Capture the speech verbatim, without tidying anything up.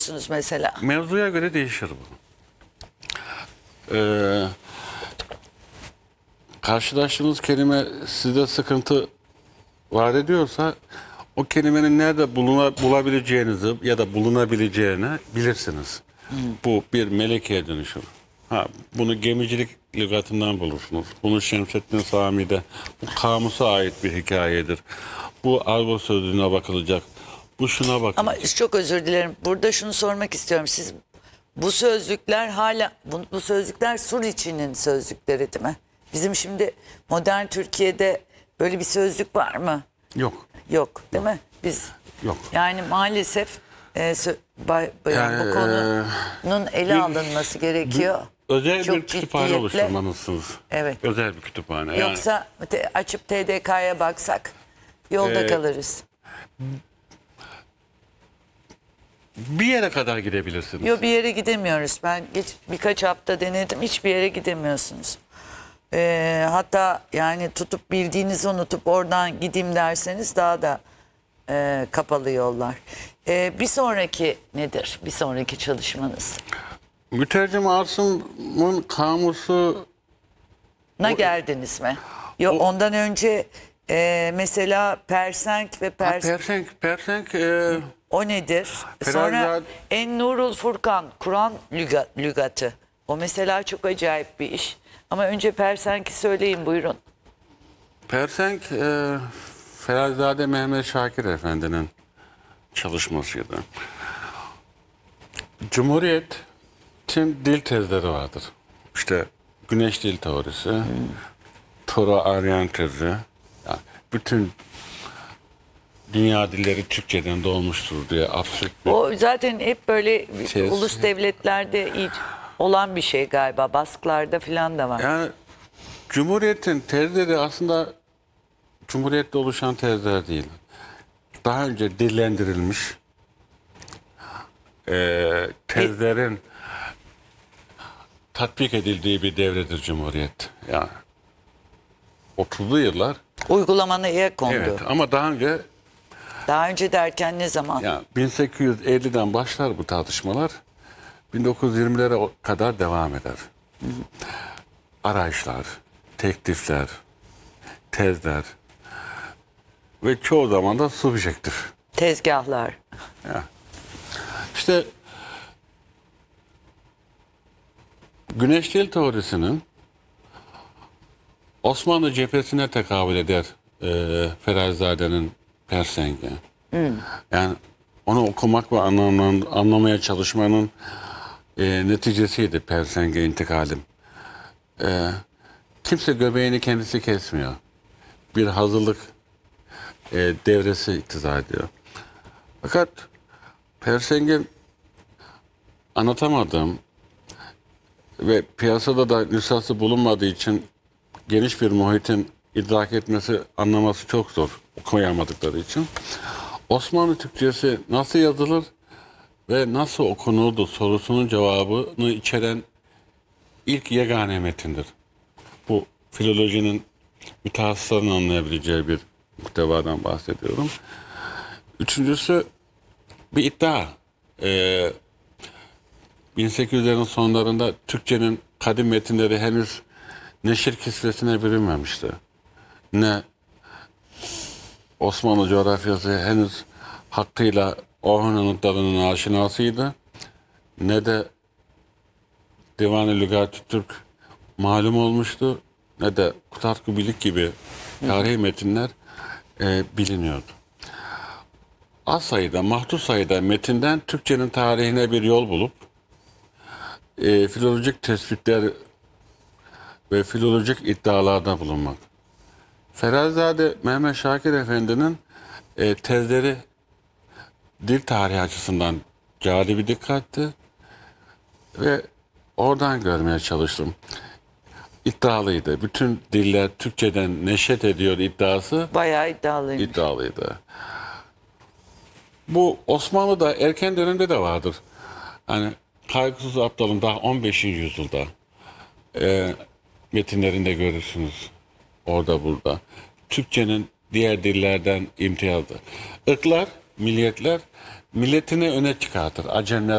mesela? Mevzuya göre değişir bu. Ee, karşılaştığınız kelime sizde sıkıntı var ediyorsa o kelimenin nerede buluna, bulabileceğinizi ya da bulunabileceğini bilirsiniz. Hmm. Bu bir melekeye dönüşür. Ha, bunu gemicilik lügatından bulursunuz. Bunu Şemsettin Sami'de bu kamusa ait bir hikayedir. Bu argo sözlüğüne bakılacak. Bu şuna bakılacak. Ama çok özür dilerim. Burada şunu sormak istiyorum. Siz bu sözlükler hala bu, bu sözlükler Suriçi'nin sözlükleri değil mi? Bizim şimdi modern Türkiye'de böyle bir sözlük var mı? Yok. Yok değil mi? Biz Yok. yani maalesef e, sö, bay, bay, Yani, bu konunun ele bir- alınması gerekiyor. Özel Çok bir kütüphane ciddiyetle. oluşturmalısınız. Evet. Özel bir kütüphane. Yani, Yoksa te- açıp T D K'ya baksak yolda Ee, kalırız. bir yere kadar gidebilirsiniz. Yok, bir yere gidemiyoruz. Ben geç, birkaç hafta denedim. Hiçbir yere gidemiyorsunuz. Ee, hatta yani tutup bildiğinizi unutup oradan gideyim derseniz daha da e, kapalı yollar. Ee, bir sonraki nedir? Bir sonraki çalışmanız. Mütercim Asım'ın kamusu Na geldiniz mi? Yok, o- ondan önce e, mesela Persenk ve ha, Pers Persenk, Persenk e, o nedir? Biraz Sonra daha- En Nurul Furkan Kur'an lüga- lügatı. O mesela çok acayip bir iş. Ama önce Persenk'i söyleyin, buyurun. Persenk e, Ferahzade Mehmet Şakir Efendi'nin çalışmasıydı. Cumhuriyet'in dil tezleri vardır. İşte Güneş Dil Teorisi, hmm. Tora Aryan tezi. Yani bütün dünya dilleri Türkçeden doğmuştur diye absürt bir... O zaten hep böyle Tez. ulus devletlerde iyi olan bir şey galiba. Baskılarda falan da var. Yani Cumhuriyet'in tezleri aslında Cumhuriyet'te oluşan tezler değil. Daha önce dillendirilmiş e, tezlerin tatbik edildiği bir devredir Cumhuriyet. Yani otuzlu yıllar. Uygulamanıya kondu. Evet, ama daha önce Daha önce derken ne zaman? yani bin sekiz yüz elliden başlar bu tartışmalar. bin dokuz yüz yirmilere kadar devam eder. Arayışlar, teklifler, tezler ve çoğu zaman da subjektif. Tezgahlar. Ya. İşte Güneş Dil Teorisi'nin Osmanlı cephesine tekabül eder e, Ferahzade'nin Persenk'i. Hmm. Yani onu okumak ve anlam, anlamaya çalışmanın e, neticesiydi Persenk'e intikalim. E, kimse göbeğini kendisi kesmiyor. Bir hazırlık e, devresi iktiza ediyor. Fakat Persenk'in anlatamadığım ve piyasada da nüshası bulunmadığı için geniş bir muhitin idrak etmesi, anlaması çok zor, okuyamadıkları için. Osmanlı Türkçesi nasıl yazılır ve nasıl okunurdu sorusunun cevabını içeren ilk yegane metindir. Bu filolojinin mütehassıslarının anlayabileceği bir muhtevadan bahsediyorum. Üçüncüsü bir iddia. Ee, bin sekiz yüzlerin sonlarında Türkçenin kadim metinleri henüz neşir kisvesine bürünmemişti. Ne Osmanlı coğrafyası henüz hakkıyla Orhun anıtlarının aşinasıydı, ne de Divan-ı Lügat-ı Türk malum olmuştu, ne de Kutatku Bilik gibi tarihi metinler e, biliniyordu. Az sayıda, mahdut sayıda metinden Türkçenin tarihine bir yol bulup e, filolojik tespitler ve filolojik iddialarda bulunmak. Ferahzade Mehmet Şakir Efendi'nin e, tezleri dil tarihi açısından cari bir dikkatti ve oradan görmeye çalıştım. İddialıydı. Bütün diller Türkçeden neşet ediyor iddiası. Bayağı iddialıymış. İddialıydı. Bu Osmanlı'da erken dönemde de vardır. Hani Kaygısız Aptal'ın daha on beşinci yüzyılda e, metinlerinde görürsünüz. Orada burada. Türkçenin diğer dillerden imtiyazı. Irklar, milliyetler milletini öne çıkartır. Acemler